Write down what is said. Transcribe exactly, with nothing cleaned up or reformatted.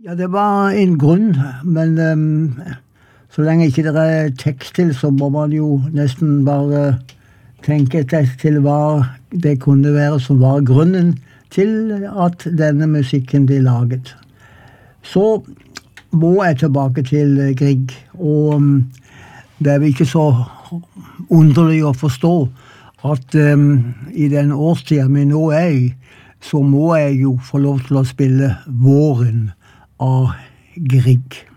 Ja, det var en grunn, men um, så lenge ikke det er tekst til, så må man jo nesten bare tenke etter til hva det kunne være som var grunnen til at denne musikken ble laget. Så må jeg tilbake til Grieg, og um, det er vel ikke så underlig å forstå at um, i den årstiden vi nå er i, så må jeg jo få lov til å spille Våren av Grieg.